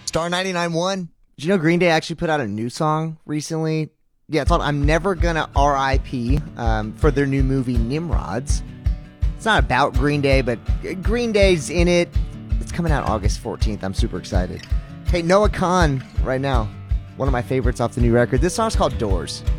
Star 99.1. Did you know Green Day actually put out a new song recently? Yeah, it's called I'm Never Gonna R.I.P. For their new movie Nimrods. It's not about Green Day, but Green Day's in it. It's coming out August 14th. I'm super excited. Hey, Noah Kahan right now. One of my favorites off the new record. This song's called Doors.